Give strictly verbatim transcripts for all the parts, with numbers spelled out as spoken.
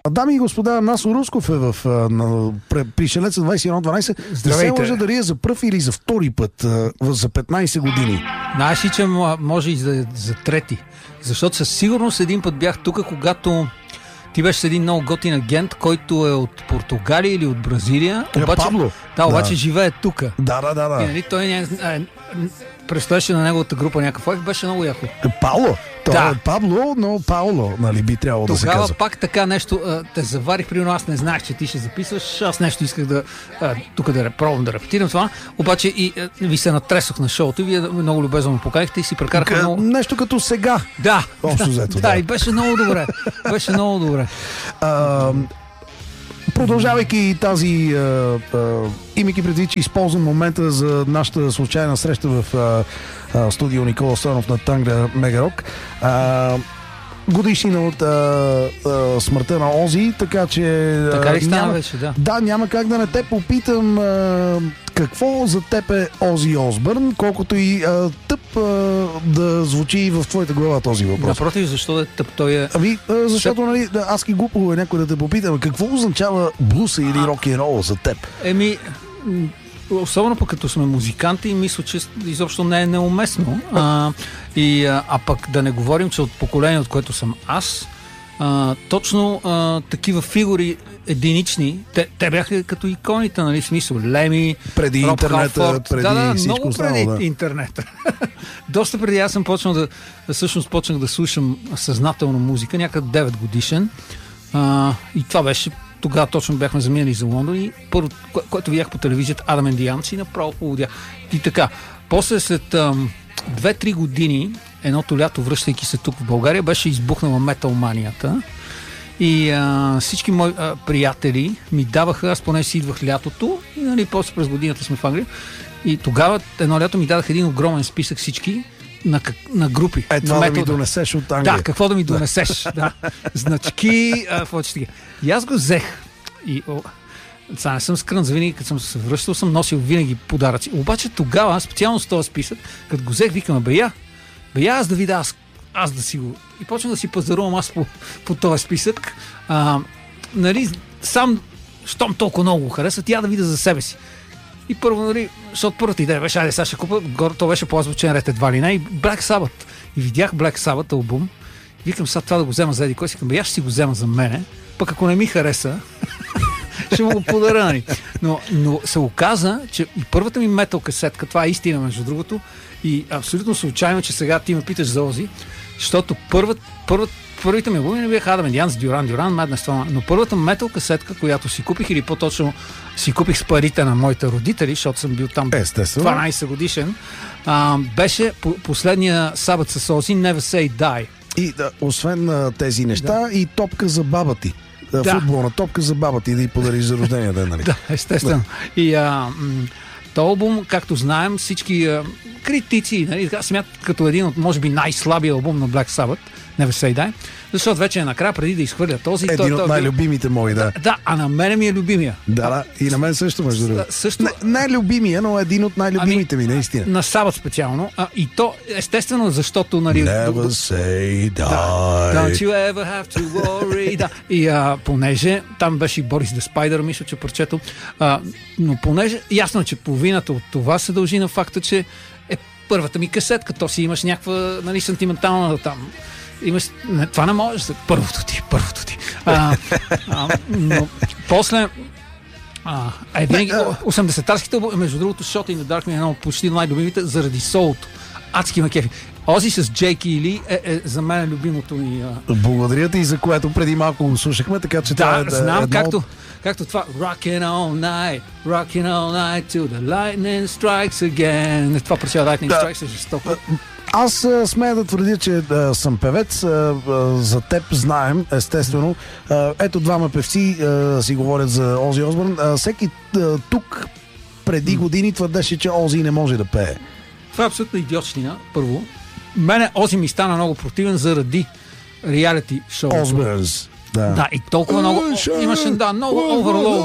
Дами и господа, Насо Русков е в на, Пришелеца двайсет и едно дванайсет. Здравейте. Не се лъжа дали е за пръв или за втори път а, за петнайсет години. Знаеш ли, че може и за, за трети? Защото със сигурност един път бях тук, когато ти беше с един много готин агент, който е от Португалия или от Бразилия. Е, обаче, Пабло. Да, обаче Да. живее тук. Да, да, да. да. И, нали, той не, е, представяше на неговата група някакъв лайк, беше много яко. Е, Пауло. Това Да. е Пабло, но Пауло, нали, би трябвало да се Тогава казва. пак така нещо а, те заварих, примерно аз не знаех, че ти ще записваш, аз нещо исках да а, тук да пробвам да репетирам това, обаче и а, ви се натресох на шоуто и вие много любезно ме поканихте и си прекарахме К- много... Нещо като сега. Да, Общо да, взето, да, да. и беше много добре, беше много добре. А, продължавайки тази, а, а, имайки предвид, че използвам момента за нашата случайна среща в а, а, студио Никола Стоянов на Тангра Мегарок, а, годишнина от а, а, смъртта на Ози, така че... а, Така ли стана няма, вече, да. Да, няма как да не те попитам а, какво за теб е Ози Осбърн, колкото и а, тъп а, да звучи в твоята глава този въпрос. Напротив, защо да е тъп, той е... Ами, а, защото, нали, да, аз ки глупо е някой да те попитам, какво означава блуса или рок-н-рол за теб? Еми, м, особено пък като сме музиканти, мисля, че изобщо не е неуместно. А, и, а, а пък да не говорим, че от поколение, от което съм аз, а, точно а, такива фигури единични, те, те бяха като иконите, нали, в смисъл, Леми, Преди Роб интернета, Халфорд. преди да, да, всичко много останало, преди да. интернета. Доста преди аз съм почнал да, всъщност почнах да слушам съзнателно музика, някъде девет годишен. А, и това беше, тогава точно бяхме заминали за Лондон и първо, кое, което видях по телевизията, Адам енд the Ants и направо поводях. И така, после след ам, две-три години, едното лято, връщайки се тук в България, беше избухнала металманията. И а, всички мои а, приятели ми даваха, аз поне си идвах лятото, и нали, после през годината сме в Англия. И тогава едно лято ми дадаха един огромен списък всички на, на групи. Е, това на да ми метода. донесеш от Англия. Да, какво да ми донесеш. Да. Значки, а, какво ще И аз го взех. И, о, сега не съм скрън, за винаги, като съм се връщал, съм носил винаги подаръци. Обаче тогава, специално с този списък, като го взех, викам, бе я, бе я, аз да видя, аз, аз да си го... И почнах да си пазарувам аз по, по този списък. А, нали, сам, щом толкова много го хареса, тя да видя за себе си. И първо, нали, защото първата идея беше, айде сега ще купа, горе, то беше по-азбучен ред едва ли не, и Black Sabbath. И видях Black Sabbath албум. Викам сега това да го взема за еди кой си, бе, аз ще си го взема за мене, пък ако не ми хареса, ще му го подаря. Нали. Но, но се оказа, че и първата ми метал касетка, това е истина между другото, и абсолютно случайно, че сега ти ме питаш за Ози, защото първат, първат, първите ми албуми не бяха Адам енд the Ants, Дюран Дюран, Madness, това, но първата метал касетка, която си купих, или по-точно си купих с парите на моите родители, защото съм бил там Естествено. дванайсет годишен, а, беше по- последния Сабът с Ози, Never Say Die. И да, освен а, тези неща, да. И топка за баба ти. Да. Да. Футболна топка за баба ти да й подариш за рождения ден, нали? Да, естествено. Да. И а, м- този албум, както знаем, всички а, критици, нали, така смятат като един от, може би, най-слабия албум на Black Sabbath, Never Say Die, защото вече е накрая, преди да изхвърля този... Един той, от той, най-любимите мои, да. Да, а на мене ми е любимия. Да, да. И на мен също, между другото. Също... Не, най-любимия, но един от най-любимите ми, наистина. На Сабът специално. А, и то, естествено, защото... Нали, Never say die. Да. Don't you ever have to worry. Да. И а, понеже там беше и Борис the Spider, мисля, че прочетал. А, но понеже ясно, че половината от това се дължи на факта, че е първата ми касетка. То си имаш някаква, нали, сантиментална там. Имаш... Не, това не можеш. Първото ти, първото ти. А, а, но после... А, е, винаги, осемдесетарските, между другото, Shot in the Dark ми е едно от почти най-любимите заради солото. Адски ме кефи. Ози с Джейки Ли е, е за мен любимото ми. А... Благодаря ти, за което преди малко го слушахме, така че това Да, е знам, едно... както, както това Rockin' all night, rockin' all night till the lightning strikes again. Това прочава Lightning Да. Strikes е жестоко. Аз а, смея да твърдя, че а, съм певец. А, а, за теб знаем, естествено. А, ето двама певци а, си говорят за Ози Осбърн. А, всеки а, тук преди години твърдеше, че Ози не може да пее. Това е абсолютно идиотщина, първо. Мене Ози ми стана много противен заради реалити шоу. Осбърнс. Да. Да, и толкова много... Шоу, Имаше, да, много шоу, оверлоуд.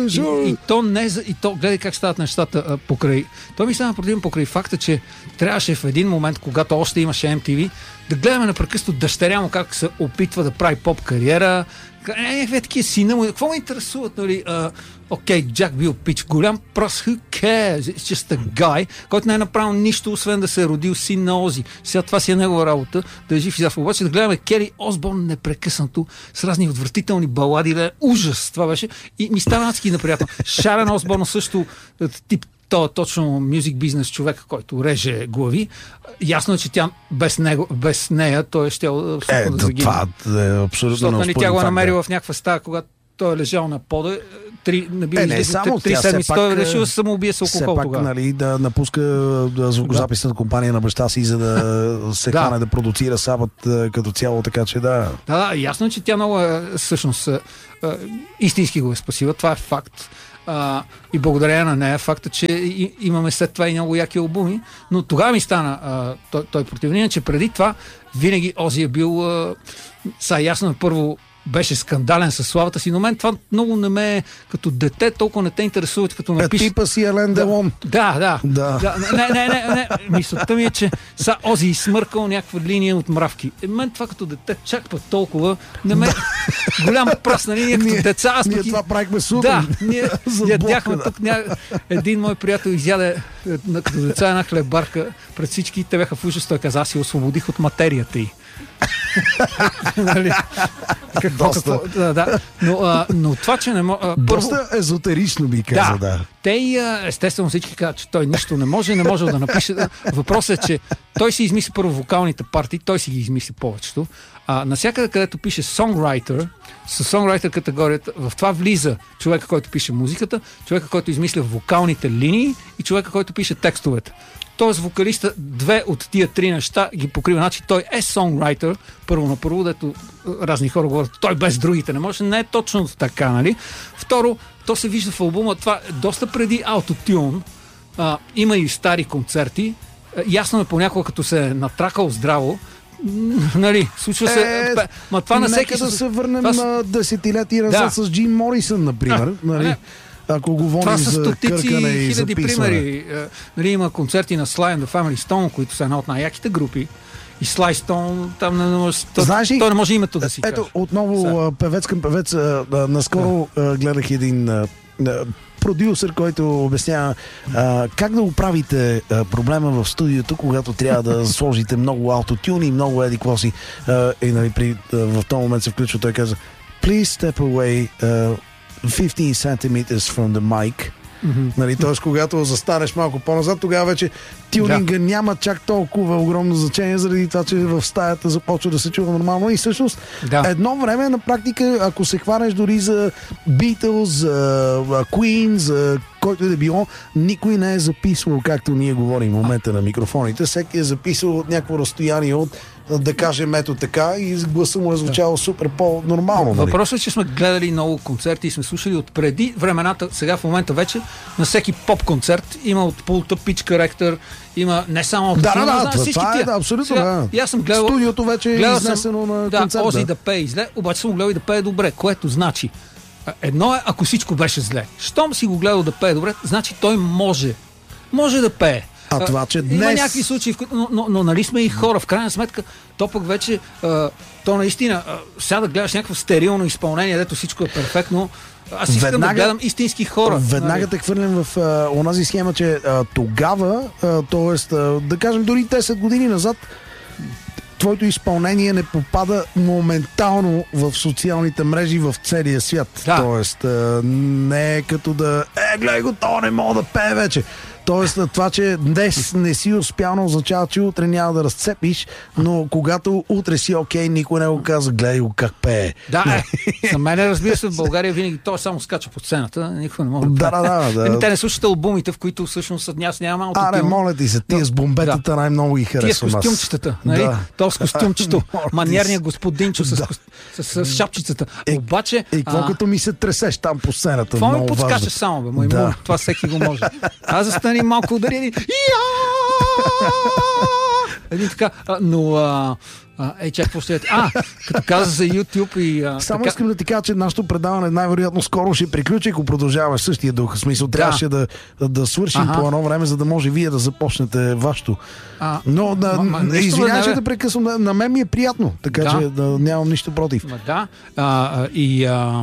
и, и то не за... И то, гледай как стават нещата а, покрай... То ми стана противен покрай факта, че трябваше в един момент, когато още имаше Ем Ти Ви, да гледаме непрекъснато дъщеря му как се опитва да прави поп кариера. Някакви такива сина му. Какво ме интересуват, нали? Окей, okay, Джак бил пич, голям прос, who cares? It's just a guy, който не е направил нищо, освен да се е родил син на Ози. Сега това си е негова работа, да е жив и здрав. Обаче да гледаме Кели Осборн непрекъснато с разни отвратителни балади. Да, ужас, това беше. И ми става адски неприятно. Шарен Осборн също тип той е точно мюзик бизнес човек, който реже глави. Ясно е, че тя без, него, без нея той ще абсолютно е, да загине. Това е абсолютно. Защото нали, тя го е намерила в някаква стая, когато той е лежал на пода. Три, не, е, не само, три седмици. Той е решил да се самоубие с алкохол пак, тогава. Нали, да напуска да, звукозаписната компания на баща си, за да се да. хване да продуцира Сабът като цяло, така че да. Да, ясно е, че тя много е, всъщност истински го е спасила. Това е факт. Uh, и благодарение на нея факта, че и, имаме след това и много яки албуми, но тогава ми стана uh, той, той противник, че преди това винаги Ози е бил uh, са ясно първо беше скандален със славата си, но мен това много не ме като дете толкова не те интересува, като напише... Типа си Елен Делон. Да, да. да. да. Не, не, не, не. Мисълта ми е, че са Ози изсмъркал някаква линия от мравки. Е, мен това като дете чак път толкова не ме... Голям пръст, нали? Ние като деца... Аз ние пък... това правихме сутрин. Да, ние ядяхме тук. Ня... Един мой приятел изяде като деца една хлебарка пред всички. Те бяха в ужас. Той каза, аз си освободих от материята й. Нали? Какво, Доста. какво, да, да. Но, а, но това, че не може... Доста езотерично би каза, да. да. Те и естествено всички казват, че той нищо не може, не може да напише. Въпросът е, че той си измисли първо вокалните партии, той си ги измисли повечето. А насякъде, където пише songwriter, с songwriter категорията, в това влиза човека, който пише музиката, човека, който измисля вокалните линии и човека, който пише текстовете. Тоест вокалиста две от тия три неща ги покрива. Значи той е сонграйтер, първо на първо, дето разни хора говорят, той без другите не може. Не е точно така, нали? Второ, то се вижда в албума, това доста преди Autotune, а, има и стари концерти. А, ясно е понякога, като се е натракал здраво, нали, случва се... Е, ма това на всеки... Нека да се върнем това... на десетилетия назад да. С Джим Морисън, например. А, нали? Ако говорим за къркане и хиляди записване. примери. Нали, има концерти на Sly and the Family Stone, които са една от най-яките групи. И Sly Stone, там не може, то, Знаеш ли, той не може името да си ето, каже. отново Сега. Певец към певец. Наскоро да. гледах един продюсър, който обяснява а, как да оправите а, проблема в студиото, когато трябва да сложите много аутотюни и много еди какво си. А, и нали, при, а, в този момент се включва, той каза Please step away uh, fifteen centimeters from the mic. Mm-hmm. Нали, т.е. когато застанеш малко по-назад, тогава вече тюнинга да. Няма чак толкова огромно значение, заради това, че в стаята започва да се чува нормално. И всъщност да. Едно време на практика, ако се хванеш дори за Beatles, за Queen, за който е да било, никой не е записвал, както ние говорим в момента на микрофоните. Всеки е записал от някакво разстояние от, да кажем, ето така, и гласа му е звучало да. Супер по-нормално. Нали? Въпросът е, че сме гледали много концерти и сме слушали от преди времената, сега в момента вече на всеки поп-концерт има от пулта pitch corrector, има не само от да, да, да, да, това, това е да, абсолютно. Сега, да. И аз съм гледал, студиото вече е изнесено съм, на да, концерт. Ози да. да пее зле, обаче съм гледал и да пее добре, което значи едно е, ако всичко беше зле. Щом си го гледал да пее добре, значи той може. Може да пее. А това, че днес... Има някакви случаи, но, но, но нали сме и хора. В крайна сметка, то пък вече, а, то наистина, а, сега да гледаш някакво стерилно изпълнение, дето всичко е перфектно. Аз искам веднага, да гледам истински хора. Веднага нали? Те хвърлям в а, онази схема, че а, тогава, т.е. да кажем дори десет години назад, твоето изпълнение не попада моментално в социалните мрежи в целия свят. Да. Тоест, а, не е като да е, гледай го, то не мога да пее вече. Тоест, това, че днес не си успял, не означава, че утре няма да разцепиш, но когато утре си окей, никой не го казва, гледай го как пее. Да, е. За мен, разбира се, в България винаги той само скача по сцената, никой не може да да, да, да. Те не слушат албумите, в които всъщност аз няма малко. А, не, моля ти се, тия с бомбетата да. Най-много ги харесвам. Тия с костюмчетата, нали? Да. То с костюмчето, маниерният господинчо с, да. с, с, с шапчицата. Е, обаче... И какво като ми се тресеш там по сцената? Това ми подскачаш само, бе, мой да. Това всеки го може. Аз застани малко ударени. Един така, а, но... А, а, ей, чак, какво ще е? А, като каза за YouTube и... А, Само така... искам да ти кажа, че нашето предаване най-вероятно скоро ще приключи, ако продължаваш същия дух. В смисъл, да. трябваше да, да свършим ага. по едно време, за да може вие да започнете вашето. А, Но, да, ма, ма, извинявай, че да прекъсвам, на, на мен ми е приятно, така да. че да, нямам нищо против. Ма, да, а, и а,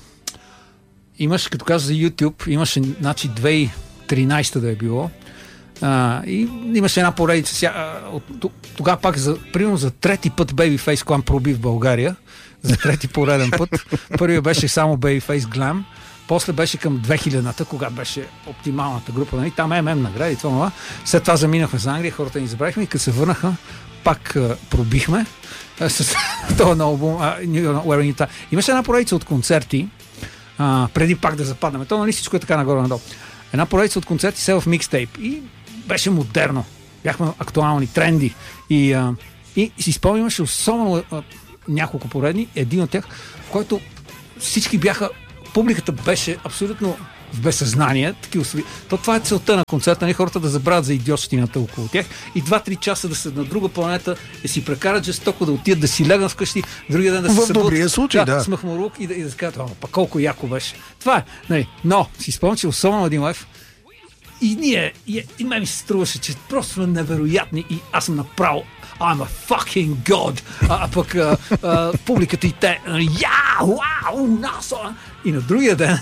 имаше, като каза за YouTube, имаше, значи, две хиляди и тринадесета да е било, а, и имаше една поредица. Ся, от, тогава пак, за, примерно за трети път Babyface Glam проби в България, за трети пореден път. Първият беше само Babyface Glam, после беше към две хилядната, когато беше оптималната група. Нали? Там ем ем награди, това, това. След това заминахме за Англия, хората ни забравихме и като се върнаха, пак а, пробихме а, с този албум. А, имаше една поредица от концерти, а, преди пак да западнем. То, нали, всичко е така нагоре-надолу. Една поредица от концерти се в микстейп и беше модерно. Бяхме актуални, тренди. И, а, и си спомнямаше особено а, няколко поредни, един от тях, в който всички бяха, публиката беше абсолютно в безсъзнание. Такива, то това е целта на концерта, не хората да забравят за идиотщината около тях и два-три часа да са на друга планета, да си прекарат жестоко, да отидат да си легнат вкъщи, другия ден да се събудят. В добрия случай, да. да. С махмурук и да, и да се кажат, па колко яко беше. Това е. Нали. Но си спомням, че особено един лайф и ние, и, и ме ми се струваше, че просто сме невероятни и аз съм направо I'm a fucking god. А, а пък а, а, публиката и те я, вау, насо. И на другия ден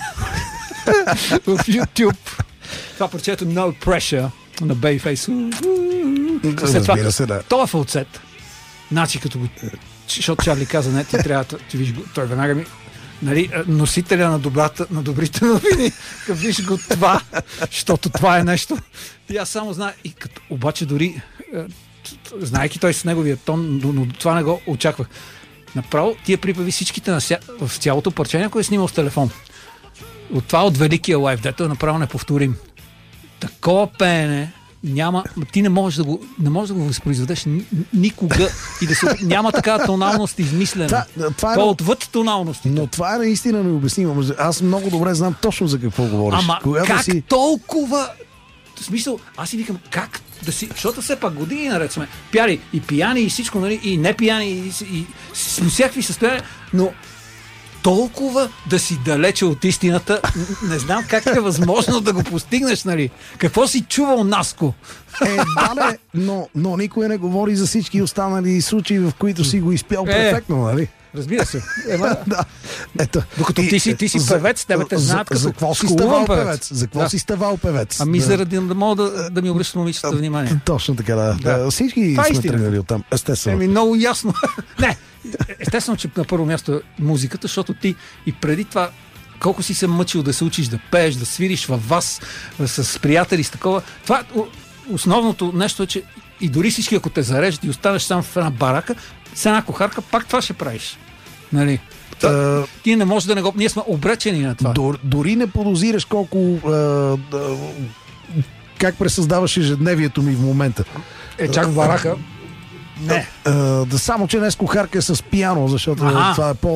в YouTube това парчето No Pressure на Babyface. Разбира се, да. Това е фалцет. Значи като го... Защото Чарли каза, не, ти трябва да виж го. Той веднага ми... Нали, носителя на, добрата, на добрите новини. Като виж го това, защото това е нещо. И аз само знае. И като, обаче дори знаейки той с неговия тон, но това не го очаквах. Направо тия припеви всичките на ся... в цялото парче, някой е снимал с телефон. От това от великия лайф, дето е направо неповторим. Такова пеене няма, ти не можеш да го, не можеш да го възпроизведеш никога и да се, няма такава тоналност измислена. Да, това е, то отвъд тоналностите. Но това е наистина необяснимо. Аз много добре знам точно за какво говориш. Ама Когато как си... толкова... В смисъл, аз си викам, как да си... Защото все пак години наред сме пяли и пияни и всичко, нали, и не пияни и, и, и с всякакви състояния, но толкова да си далече от истината, не знам как е възможно да го постигнеш, нали? Какво си чувал, Наско? Е, да, не, но, но никой не говори за всички останали случаи, в които си го изпял перфектно, нали? Разбира се. Ема, да. Ето. Докато и, ти си, ти си за, певец, тебе те знаят като за какво си ставал певец. За какво да. си ставал певец? Ами да. заради да мога да, да ми обръщат момичета внимание. Точно така, да. да. Всички това сме тръгнали оттам, естествено. Еми, много ясно. Не, естествено, че на първо място е музиката, защото ти и преди това колко си се мъчил да се учиш да пееш, да свириш във вас с приятели, с такова. Това основното нещо е, че и дори всички, ако те зарежат и останеш сам в една барака, с една кухарка, пак това ще правиш. Нали? Uh, Ти не можеш да не го... Ние сме обречени на това. Дор, дори не подозираш колко... Uh, uh, как пресъздаваш ежедневието ми в момента. Е, чак в барака. Не. Uh, да, само, че днес кухарка е с пиано, защото ага. това е по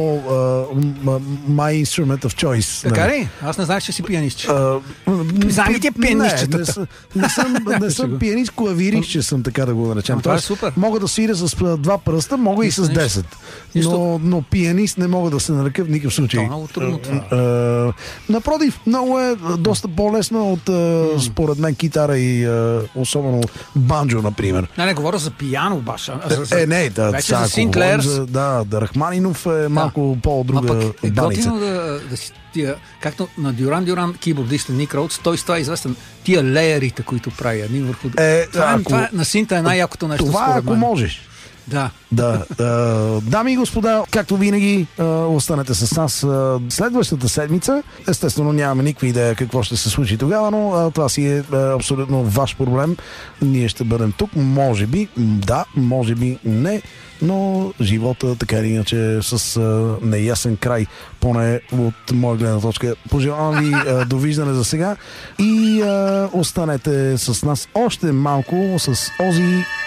uh, my instrument of choice. Така не. ли? Аз не знаех, че си пианист. Uh, Знам ли ти пианистчета? Не, не, не съм, не съм пианист, клавирист, че съм, така да го наречем. Това е супер. Мога да свиря с два пръста, мога и с десет. Но, но пианист не мога да се нарека в никакъв случай. Това е много трудно това. Uh, напротив, много е доста по-лесно от uh, според мен китара и uh, особено банджо, например. Не, не говоря за пиано, баш. Е, не, да, вече за Синклер. Да, да, Рахманинов е малко да. по-друга баница. Е готино да, да си тия, както на Дюран Дюран, кибордиста Ник Роудс, той с това е известен, тия леерите, които прави един върху... Е, това, ако, това на синта е най-якото нещо. Това ако мен. можеш. Да. да а, дами и господа, както винаги, а, останете с нас а, следващата седмица. Естествено, нямаме никаква идея какво ще се случи тогава, но а, това си е а, абсолютно ваш проблем. Ние ще бъдем тук. Може би, да, може би не, но живота така или иначе с а, неясен край, поне от моя гледна точка. Пожелавам ви а, довиждане за сега и а, останете с нас още малко с Ози